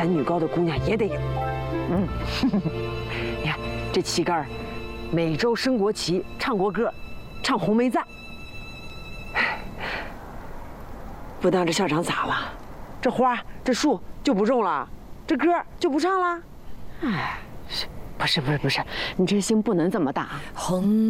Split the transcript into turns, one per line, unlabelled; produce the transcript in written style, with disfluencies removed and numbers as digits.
咱女高的姑娘也得有。嗯，你看这旗杆，每周升国旗，唱国歌，唱红梅赞。不当这校长咋了？这花这树就不种了，这歌就不唱了？哎，
不是，你这心不能这么大。
红。